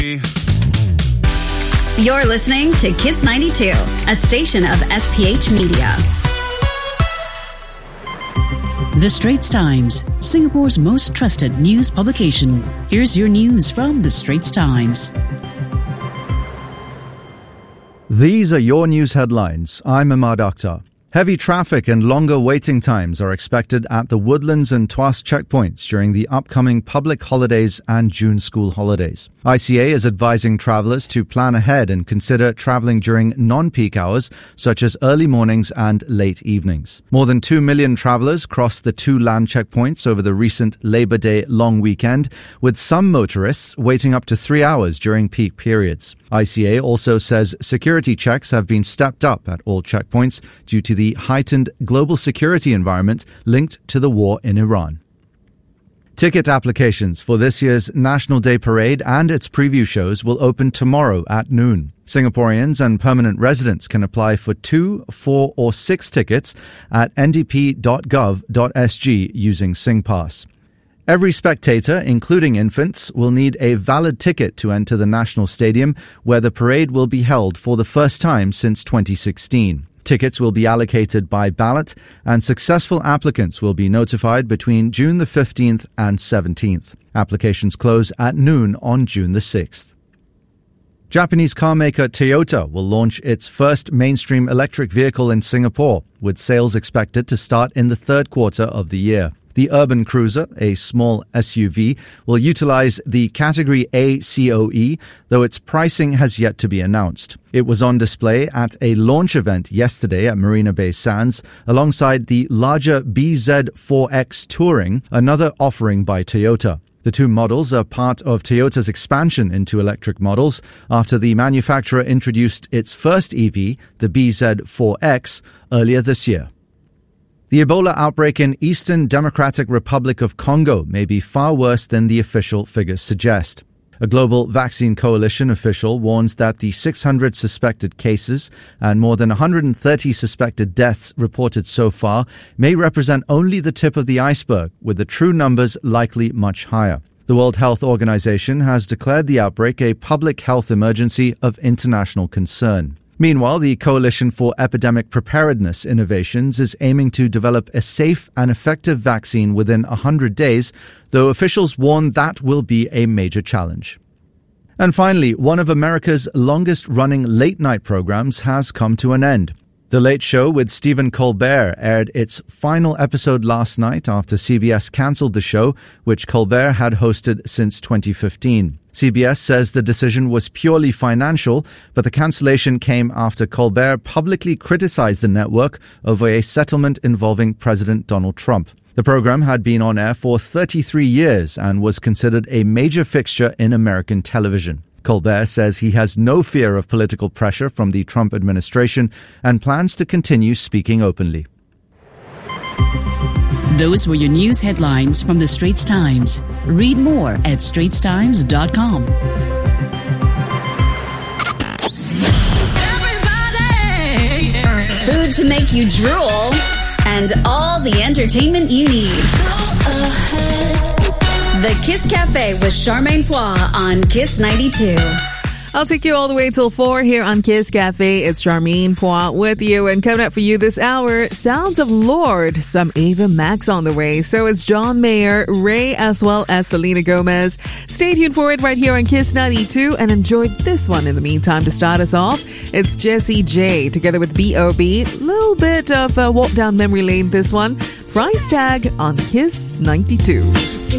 You're listening to Kiss 92, a station of SPH Media. The Straits Times, Singapore's most trusted news publication. Here's your news from The Straits Times. These are your news headlines. I'm Ahmad Akhtar. Heavy traffic and longer waiting times are expected at the Woodlands and Tuas checkpoints during the upcoming public holidays and June school holidays. ICA is advising travellers to plan ahead and consider travelling during non-peak hours, such as early mornings and late evenings. More than 2 million travellers crossed the two land checkpoints over the recent Labour Day long weekend, with some motorists waiting up to 3 hours during peak periods. ICA also says security checks have been stepped up at all checkpoints due to the heightened global security environment linked to the war in Iran. Ticket applications for this year's National Day Parade and its preview shows will open tomorrow at noon. Singaporeans and permanent residents can apply for 2, 4 or 6 tickets at ndp.gov.sg using SingPass. Every spectator, including infants, will need a valid ticket to enter the National Stadium, where the parade will be held for the first time since 2016. Tickets will be allocated by ballot, and successful applicants will be notified between June the 15th and 17th. Applications close at noon on June the 6th. Japanese carmaker Toyota will launch its first mainstream electric vehicle in Singapore, with sales expected to start in the third quarter of the year. The Urban Cruiser, a small SUV, will utilize the Category A COE, though its pricing has yet to be announced. It was on display at a launch event yesterday at Marina Bay Sands, alongside the larger BZ4X Touring, another offering by Toyota. The two models are part of Toyota's expansion into electric models after the manufacturer introduced its first EV, the BZ4X, earlier this year. The Ebola outbreak in Eastern Democratic Republic of Congo may be far worse than the official figures suggest. A global vaccine coalition official warns that the 600 suspected cases and more than 130 suspected deaths reported so far may represent only the tip of the iceberg, with the true numbers likely much higher. The World Health Organization has declared the outbreak a public health emergency of international concern. Meanwhile, the Coalition for Epidemic Preparedness Innovations is aiming to develop a safe and effective vaccine within 100 days, though officials warn that will be a major challenge. And finally, one of America's longest-running late-night programs has come to an end. The Late Show with Stephen Colbert aired its final episode last night after CBS cancelled the show, which Colbert had hosted since 2015. CBS says the decision was purely financial, but the cancellation came after Colbert publicly criticized the network over a settlement involving President Donald Trump. The program had been on air for 33 years and was considered a major fixture in American television. Colbert says he has no fear of political pressure from the Trump administration and plans to continue speaking openly. Those were your news headlines from The Straits Times. Read more at straitstimes.com. Food to make you drool, and all the entertainment you need. The Kiss Cafe with Charmaine Poix on Kiss 92. I'll take you all the way till 4 here on Kiss Cafe. It's Charmaine Poix with you, and coming up for you this hour, Sounds of Lorde, some Ava Max on the way. So it's John Mayer, Ray, as well as Selena Gomez. Stay tuned for it right here on Kiss 92 and enjoy this one in the meantime to start us off. It's Jessie J together with B.O.B. Little bit of a walk down memory lane this one. Price Tag on Kiss 92.